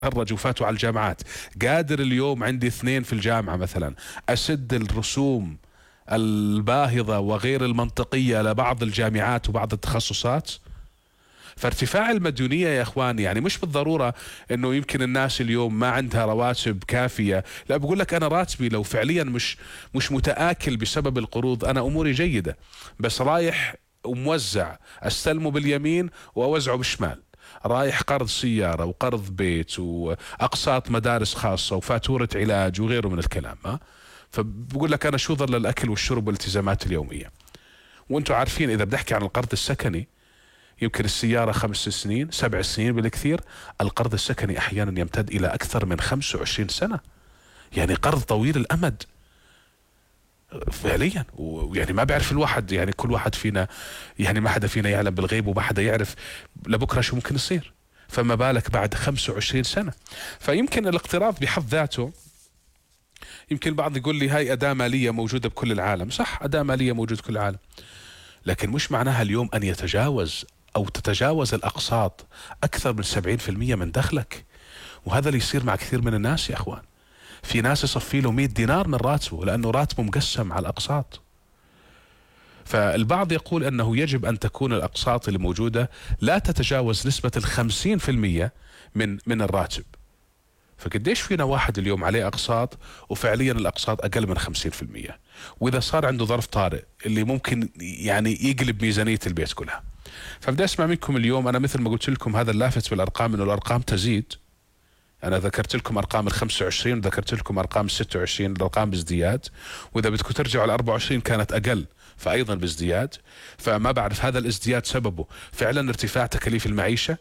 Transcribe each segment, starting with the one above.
تخرجوا وفاتوا على الجامعات، قادر اليوم عندي اثنين في الجامعة مثلا أسد الرسوم الباهظة وغير المنطقية لبعض الجامعات وبعض التخصصات؟ فارتفاع المديونية يا اخواني يعني مش بالضرورة انه يمكن الناس اليوم ما عندها رواتب كافية، لا، بقول لك انا راتبي لو فعليا مش متآكل بسبب القروض، انا اموري جيدة، بس رايح وموزع، استلمه باليمين واوزعه بالشمال، رايح قرض سيارة وقرض بيت واقساط مدارس خاصة وفاتورة علاج وغيره من الكلام. فبقول لك انا شو ظل الاكل والشرب والالتزامات اليومية. وانتم عارفين اذا بدي احكي عن القرض السكني، يمكن السيارة 5 سنين 7 سنين بالكثير، القرض السكني أحيانا يمتد إلى أكثر من 25 سنة، يعني قرض طويل الأمد فعليا. ويعني ما بيعرف الواحد، يعني كل واحد فينا يعني ما حدا فينا يعلم بالغيب وما حدا يعرف لبكرة شو ممكن يصير، فما بالك بعد 25 سنة. فيمكن الاقتراض بحد ذاته، يمكن البعض يقول لي هاي أداة مالية موجودة بكل العالم، صح، أداة مالية موجودة بكل العالم، لكن مش معناها اليوم أن يتجاوز أو تتجاوز الأقساط أكثر من 70% من دخلك. وهذا اللي يصير مع كثير من الناس يا أخوان. في ناس يصفي له 100 دينار من راتبه لأنه راتبه مقسم على الأقساط. فالبعض يقول أنه يجب أن تكون الأقساط اللي موجودة لا تتجاوز نسبة 50% من الراتب. فقديش فينا واحد اليوم عليه أقساط وفعليا الأقساط أقل من 50%، وإذا صار عنده ظرف طارئ اللي ممكن يعني يقلب ميزانية البيت كلها. فبدي أسمع منكم اليوم. أنا مثل ما قلت لكم هذا اللافت بالأرقام أنه الأرقام تزيد. أنا ذكرت لكم أرقام 25 وذكرت لكم أرقام 26، الأرقام بازدياد، وإذا بدكم ترجعوا ل 24 كانت أقل فأيضا بازدياد. فما بعرف هذا الازدياد سببه فعلا ارتفاع تكاليف المعيشة،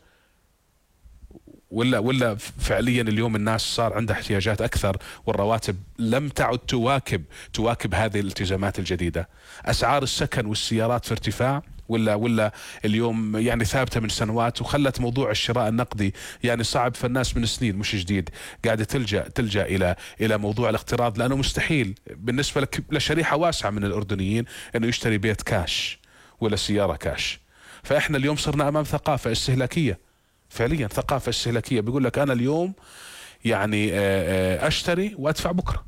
ولا فعليا اليوم الناس صار عندها احتياجات اكثر والرواتب لم تعد تواكب هذه الالتزامات الجديده. اسعار السكن والسيارات في ارتفاع، ولا اليوم يعني ثابته من سنوات، وخلت موضوع الشراء النقدي يعني صعب، فالناس من سنين مش جديد قاعده تلجا الى موضوع الاقتراض، لانه مستحيل بالنسبه لشريحه واسعه من الاردنيين انه يشتري بيت كاش ولا سياره كاش. فاحنا اليوم صرنا امام ثقافه استهلاكيه، فعليا ثقافة استهلاكية. بيقول لك أنا اليوم يعني أشتري وأدفع بكرة،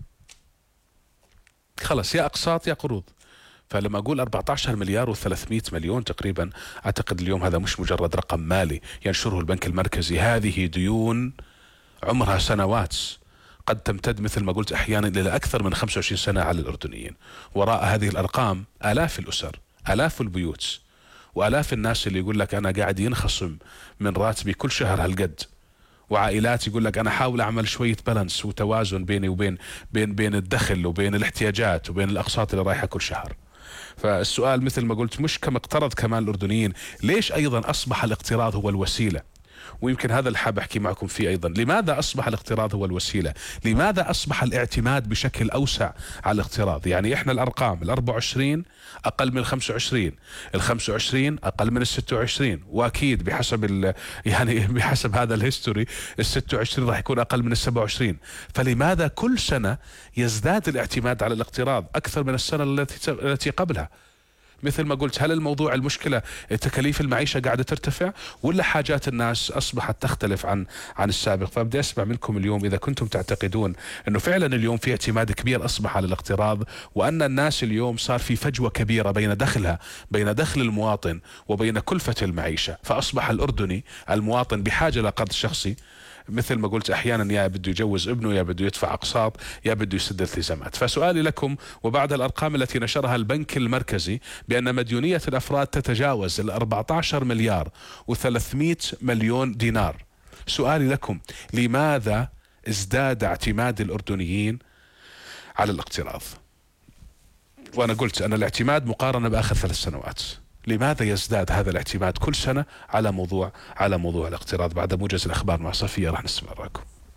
خلص يا أقساط يا قروض. فلما أقول 14 مليار و300 مليون تقريبا، أعتقد اليوم هذا مش مجرد رقم مالي ينشره البنك المركزي، هذه ديون عمرها سنوات، قد تمتد مثل ما قلت أحيانا إلى أكثر من 25 سنة على الأردنيين. وراء هذه الأرقام آلاف الأسر، آلاف البيوت، وآلاف الناس اللي يقول لك أنا قاعد ينخصم من راتبي كل شهر هالقد، وعائلات يقول لك أنا حاول أعمل شوية بالانس وتوازن بيني وبين بين الدخل وبين الاحتياجات وبين الأقساط اللي رايحة كل شهر. فالسؤال مثل ما قلت مش كم اقترض كمان الأردنيين، ليش أيضا أصبح الاقتراض هو الوسيلة؟ ويمكن هذا اللي حاب أحكي معكم فيه أيضا. لماذا أصبح الاقتراض هو الوسيلة؟ لماذا أصبح الاعتماد بشكل أوسع على الاقتراض؟ يعني إحنا الأرقام 24 أقل من 25، 25 أقل من 26، وأكيد بحسب يعني بحسب هذا الهيستوري 26 راح يكون أقل من 27. فلماذا كل سنة يزداد الاعتماد على الاقتراض أكثر من السنة التي قبلها؟ مثل ما قلت، هل الموضوع المشكلة تكاليف المعيشة قاعدة ترتفع، ولا حاجات الناس أصبحت تختلف عن السابق؟ فبدي أسمع منكم اليوم إذا كنتم تعتقدون أنه فعلا اليوم في اعتماد كبير أصبح على الاقتراض، وأن الناس اليوم صار في فجوة كبيرة بين دخل المواطن وبين كلفة المعيشة، فأصبح الأردني المواطن بحاجة لقرض شخصي، مثل ما قلت احيانا يا بده يجوز ابنه، يا بده يدفع اقساط، يا بده يسد التزامات. فسؤالي لكم، وبعد الارقام التي نشرها البنك المركزي بان مديونية الافراد تتجاوز 14 مليار و300 مليون دينار، سؤالي لكم لماذا ازداد اعتماد الاردنيين على الاقتراض؟ وانا قلت ان الاعتماد مقارنة باخر 3 سنوات، لماذا يزداد هذا الاعتماد كل سنة على موضوع الاقتراض؟ بعد موجز الأخبار مع صفية راح نسمع رأيكم.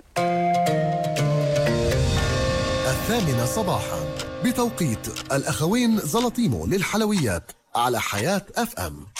8 صباحا بتوقيت الأخوين زلطيمو للحلويات على حياة FM.